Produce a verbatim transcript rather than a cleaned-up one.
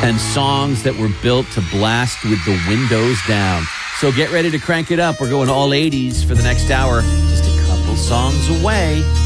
and songs that were built to blast with the windows down. So get ready to crank it up. We're going all eighties for the next hour. Just a couple songs away.